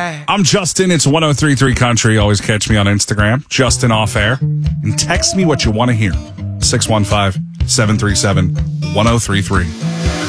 I'm Justin. It's 103.3 Country. Always catch me on Instagram, Justin Off Air, and text me what you want to hear. 615-737-1033.